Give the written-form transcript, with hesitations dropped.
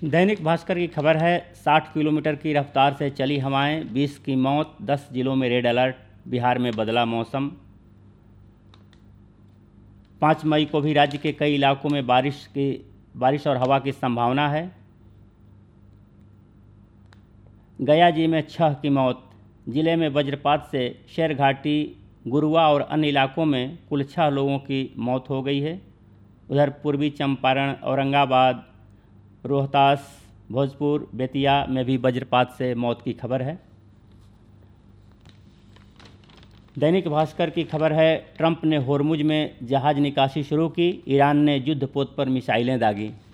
दैनिक भास्कर की खबर है 60 किलोमीटर की रफ्तार से चली हवाएं, 20 की मौत, 10 जिलों में रेड अलर्ट, बिहार में बदला मौसम। 5 मई को भी राज्य के कई इलाकों में बारिश और हवा की संभावना है। गया जी में 6 की मौत, जिले में वज्रपात से शेर घाटी, गुरुआ और अन्य इलाकों में कुल 6 लोगों की मौत हो गई है। उधर पूर्वी चंपारण, औरंगाबाद, रोहतास, भोजपुर, बेतिया में भी वज्रपात से मौत की खबर है। दैनिक भास्कर की खबर है ट्रंप ने होर्मुज में जहाज निकासी शुरू की, ईरान ने युद्धपोत पर मिसाइलें दागी।